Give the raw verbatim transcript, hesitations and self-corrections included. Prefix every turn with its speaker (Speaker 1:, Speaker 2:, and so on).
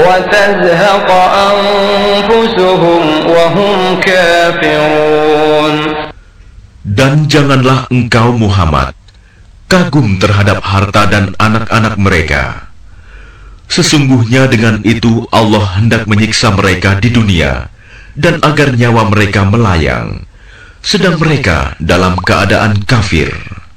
Speaker 1: وتزهق أنفسهم وهم كافرون.
Speaker 2: Dan janganlah engkau Muhammad kagum terhadap harta dan anak-anak mereka. Sesungguhnya dengan itu Allah hendak menyiksa mereka di dunia, dan agar nyawa mereka melayang, sedang mereka dalam keadaan kafir.